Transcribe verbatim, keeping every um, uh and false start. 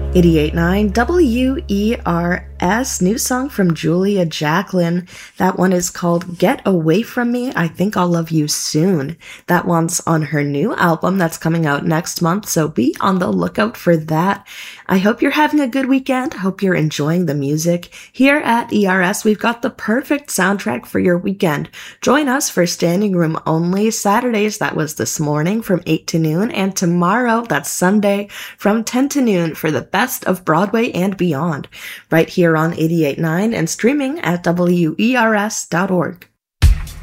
eighty-eight point nine W E R S, new song from Julia Jacklin. That one is called Get Away From Me, I Think I'll Love You Soon. That one's on her new album that's coming out next month, so be on the lookout for that. I hope you're having a good weekend. Hope you're enjoying the music. Here at E R S, we've got the perfect soundtrack for your weekend. Join us for Standing Room Only Saturdays, that was this morning from eight to noon, and tomorrow, that's Sunday, from ten to noon for the best of Broadway and beyond, right here on eighty-eight point nine and streaming at W E R S dot org.